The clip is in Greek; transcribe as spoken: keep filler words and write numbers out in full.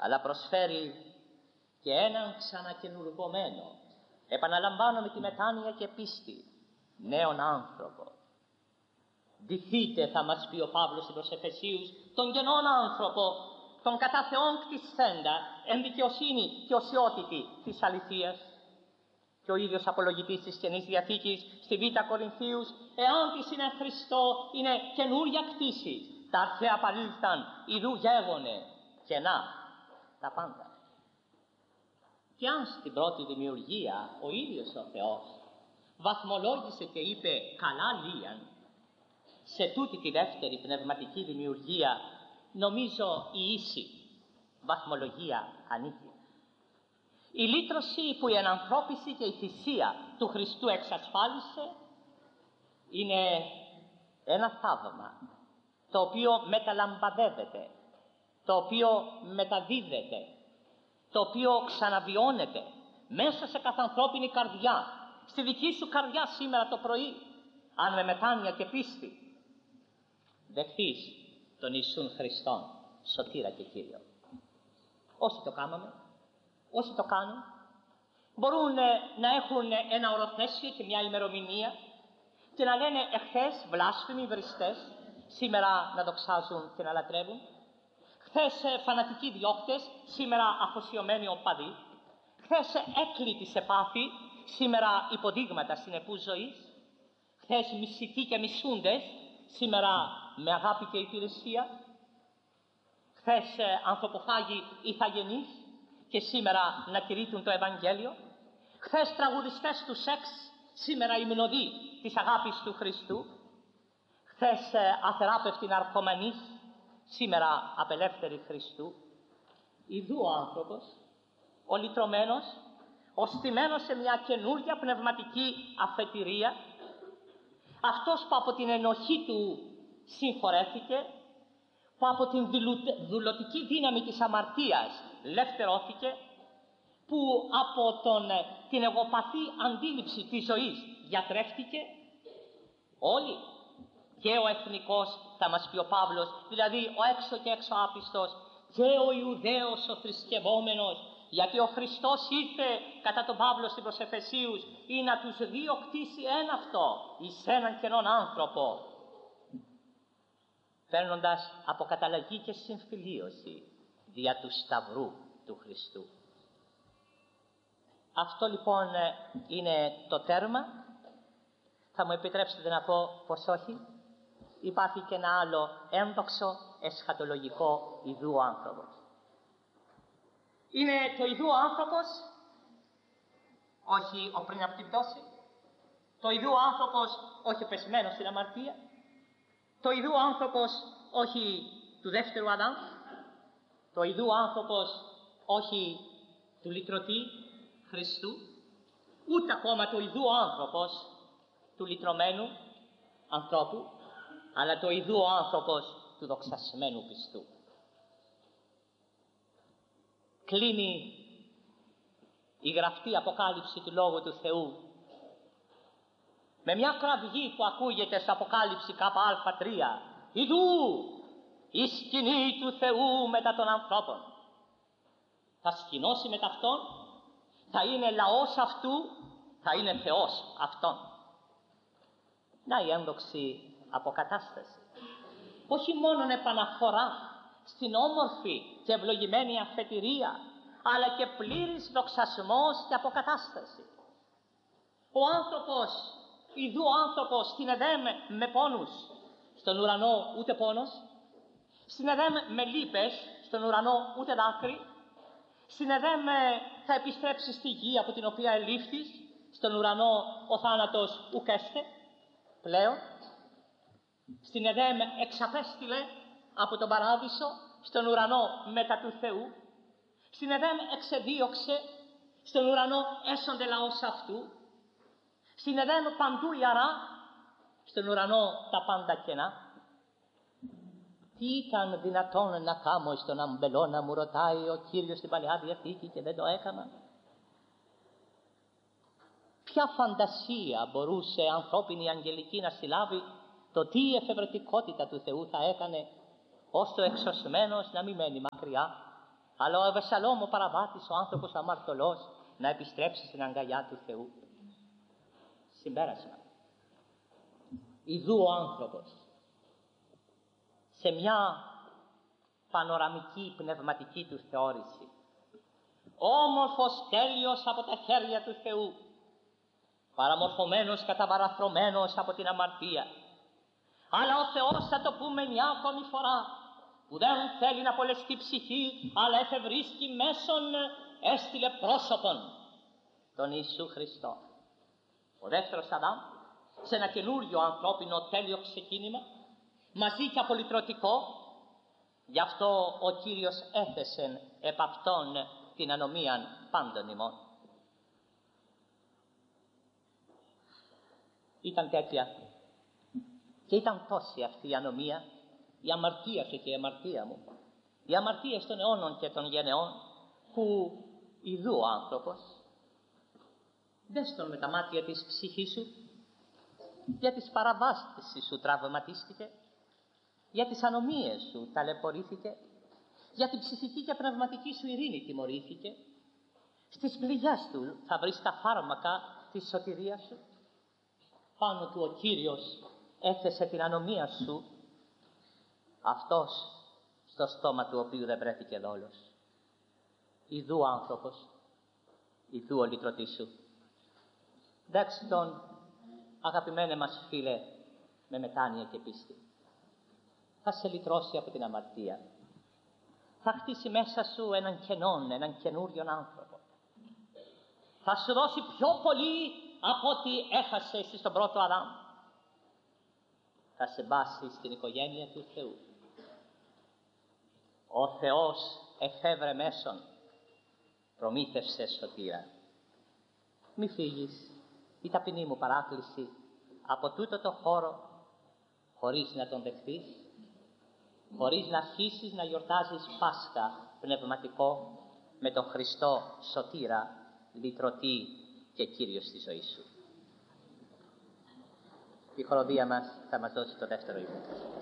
αλλά προσφέρει και έναν ξανακαινουργωμένο, επαναλαμβάνω με τη μετάνοια και πίστη, νέον άνθρωπο. Ντυθείτε, θα μας πει ο Παύλος προς Εφεσίους, τον γεννόν άνθρωπο, τον κατά Θεόν κτισθέντα, εν δικαιοσύνη και οσιότητη της αληθείας. Και ο ίδιος απολογητής της Καινής Διαθήκης στη Β' Κορινθίους, εάν της είναι Χριστό, είναι καινούρια κτήση. Τα αρχαία παρήλθαν, ιδού γέγονε, και να, τα πάντα. Και αν στην πρώτη δημιουργία ο ίδιος ο Θεός βαθμολόγησε και είπε καλά λίαν, σε τούτη τη δεύτερη πνευματική δημιουργία νομίζω η ίση βαθμολογία ανήκει. Η λύτρωση που η ενανθρώπιση και η θυσία του Χριστού εξασφάλισε είναι ένα θαύμα το οποίο μεταλαμπαδεύεται, το οποίο μεταδίδεται, το οποίο ξαναβιώνεται μέσα σε κάθε ανθρώπινη καρδιά, στη δική σου καρδιά σήμερα το πρωί, αν με μετάνοια και πίστη δεχθείς τον Ιησούν Χριστόν σωτήρα και Κύριο. Όσοι το κάναμε, όσοι το κάνουν, μπορούν να έχουν ένα οροθέσιο και μια ημερομηνία και να λένε εχθές βλάσφημοι βριστές, σήμερα να δοξάζουν και να λατρεύουν, χθες φανατικοί διώκτες, σήμερα αφοσιωμένοι οπαδοί, χθες έκλητοι σε πάθη, σήμερα υποδείγματα συνεπούς ζωής, χθες μισητοί και μισούντες, σήμερα με αγάπη και υπηρεσία, χθες ανθρωποφάγοι ηθαγενείς και σήμερα να κηρύττουν το Ευαγγέλιο, χθες τραγουδιστές του σεξ, σήμερα υμνοδοί της αγάπης του Χριστού, χθες αθεράπευτοι ναρκωμανείς, σήμερα απελεύθεροι Χριστού. Ιδού ο άνθρωπος, ο λυτρωμένος, ο στημένος σε μια καινούρια πνευματική αφετηρία, αυτός που από την ενοχή του συμφορέθηκε, που από την δουλωτική δύναμη της αμαρτίας λευτερώθηκε, που από τον, την εγωπαθή αντίληψη της ζωής γιατρεύτηκε, όλοι, και ο εθνικός, θα μας πει ο Παύλος, δηλαδή ο έξω και έξω άπιστος, και ο Ιουδαίος ο θρησκευόμενος, γιατί ο Χριστός ήρθε κατά τον Παύλο στην προς Εφεσίους ή να τους δύο κτίσει ένα αυτό εις έναν καινόν άνθρωπο, παίρνοντας αποκαταλλαγή και συμφιλίωση δια του Σταυρού του Χριστού. Αυτό λοιπόν είναι το τέρμα. Θα μου επιτρέψετε να πω πως όχι. Υπάρχει και ένα άλλο ένδοξο εσχατολογικό ιδού ο άνθρωπος. Είναι το ιδού ο άνθρωπος, όχι ο πριν από την πτώση, το ιδού ο άνθρωπος όχι πεσμένος στην αμαρτία, το ιδού ο άνθρωπος όχι του δεύτερου Αδάμ, το ιδού ο άνθρωπος όχι του λυτρωτή Χριστού, ούτε ακόμα το ιδού ο άνθρωπος του λυτρωμένου ανθρώπου, αλλά το ιδού ο άνθρωπος του δοξασμένου πιστού. Κλείνει η γραφτή αποκάλυψη του Λόγου του Θεού με μια κραυγή που ακούγεται στο Αποκάλυψη ΚΑΠΑ τρία. Ιδού η σκηνή του Θεού μετά των ανθρώπων. Θα σκηνώσει μετά αυτόν, θα είναι λαός αυτού, θα είναι Θεός αυτόν. Να η ένδοξη αποκατάσταση. Όχι μόνον επαναφορά στην όμορφη και ευλογημένη αφετηρία, αλλά και πλήρης δοξασμός και αποκατάσταση. Ο άνθρωπος, ιδού ο άνθρωπος στην Εδέμ με πόνους, στον ουρανό ούτε πόνος, στην Εδέμ με λύπες, στον ουρανό ούτε δάκρυ, στην Εδέμ θα επιστρέψει στη γη από την οποία ελήφθης, στον ουρανό ο θάνατος ουκέστε πλέον. Στην Εδέμ εξαπέστειλε από τον παράδεισο, στον ουρανό μετά του Θεού. Στην Εδέμ εξεδίωξε, στον ουρανό έσονται λαός αυτού. Στην Εδέμ παντού ιαρά, στον ουρανό τα πάντα κενά. Τι ήταν δυνατόν να κάμω στον αμπελώνα, μου ρωτάει ο Κύριος στην Παλαιά Διαθήκη, και δεν το έκανα. Ποια φαντασία μπορούσε ανθρώπινη αγγελική να συλλάβει το τι η εφευρετικότητα του Θεού θα έκανε, ώστε ο εξωσμένος να μην μένει μακριά, Αλλά ο Αβεσσαλόμ ο παραβάτης, ο άνθρωπος αμαρτωλός, να επιστρέψει στην αγκαλιά του Θεού. Συμπέρασμα. Ιδού ο άνθρωπος σε μια πανοραμική πνευματική του θεώρηση, όμορφος, τέλειος από τα χέρια του Θεού, παραμορφωμένος, καταβαραθρωμένος από την αμαρτία. Αλλά ο Θεός, θα το πούμε μια ακόμη φορά, που δεν θέλει να πολεστεί ψυχή, αλλά εφευρίσκει μέσον, έστειλε πρόσωπον, τον Ιησού Χριστό. Ο δεύτερος Αδάμ, σε ένα καινούριο ανθρώπινο τέλειο ξεκίνημα, μαζί και απολυτρωτικό, γι' αυτό ο Κύριος έθεσεν επ' αυτόν την ανομίαν πάντων ημών. Ήταν τέτοια και ήταν τόση αυτή η ανομία, η αμαρτία σου και η αμαρτία μου, οι αμαρτίες των αιώνων και των γενεών, που ιδού ο άνθρωπος, δες τον με τα μάτια της ψυχής σου, για τις παραβάσεις σου τραυματίστηκε, για τις ανομίες σου ταλαιπωρήθηκε, για την ψυχική και πνευματική σου ειρήνη τιμωρήθηκε. Στις πληγιές του θα βρεις τα φάρμακα της σωτηρίας σου. Πάνω του ο Κύριος έθεσε την ανομία σου, αυτός στο στόμα του οποίου δεν βρέθηκε δόλος. Ιδού ο άνθρωπος, ιδού ο λυτρωτής σου. Δέξτε τον, αγαπημένε μας φίλε, με μετάνοια και πίστη. Θα σε λυτρώσει από την αμαρτία. Θα χτίσει μέσα σου έναν καινόν, έναν καινούριον άνθρωπο. Θα σου δώσει πιο πολύ από ό,τι έχασες στον πρώτο Αδάμ. Θα σε μπάσει στην οικογένεια του Θεού. Ο Θεός εφεύρε μέσον, προμήθευσε σωτήρα. Μη φύγεις, η ταπεινή μου παράκληση, από τούτο το χώρο, χωρίς να τον δεχτείς, χωρίς να αρχίσεις να γιορτάζεις Πάσχα πνευματικό με τον Χριστό σωτήρα, λυτρωτή και Κύριο στη ζωή σου. Η χοροδία μας θα μας δώσει το δεύτερο ύμνο.